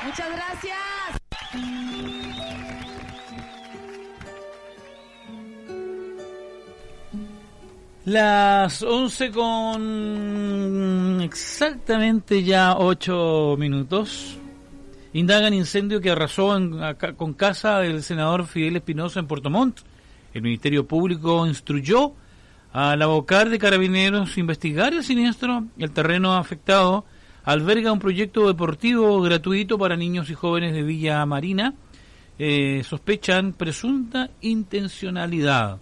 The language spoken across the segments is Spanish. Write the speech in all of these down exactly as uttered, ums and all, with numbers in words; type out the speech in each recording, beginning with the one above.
Muchas gracias. Las once con exactamente ya ocho minutos. Indagan incendio que arrasó en, acá, con casa del senador Fidel Espinosa en Puerto Montt. El Ministerio Público instruyó a la vocal de Carabineros investigar el siniestro. El terreno afectado alberga un proyecto deportivo gratuito para niños y jóvenes de Villa Marina. Eh, sospechan presunta intencionalidad.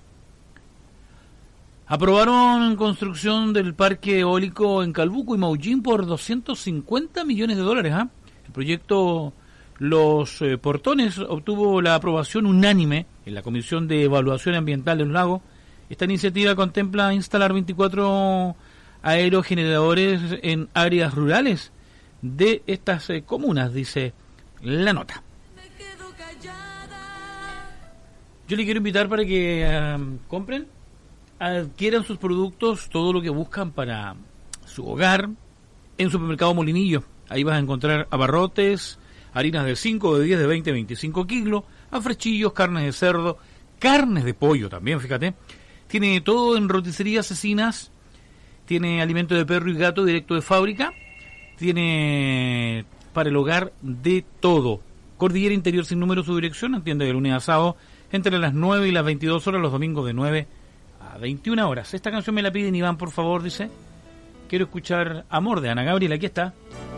Aprobaron construcción del parque eólico en Calbuco y Maullín por doscientos cincuenta millones de dólares. ¿eh? El proyecto Los eh, Portones obtuvo la aprobación unánime en la Comisión de Evaluación Ambiental de los Lagos. Esta iniciativa contempla instalar veinticuatro aerogeneradores en áreas rurales de estas eh, comunas, dice la nota. Yo le quiero invitar para que uh, compren, adquieran sus productos, todo lo que buscan para su hogar, en Supermercado Molinillo. Ahí vas a encontrar abarrotes, harinas de cinco, de diez, de veinte, veinticinco kilos, afrechillos, carnes de cerdo, carnes de pollo también, fíjate. Tiene todo en roticerías asesinas, tiene alimento de perro y gato directo de fábrica, tiene para el hogar de todo. Cordillera Interior sin número su dirección, atiende de lunes a sábado entre las nueve y las veintidós horas, los domingos de nueve a veintiuna horas. Esta canción me la piden, Iván, por favor, dice. Quiero escuchar Amor de Ana Gabriel, aquí está.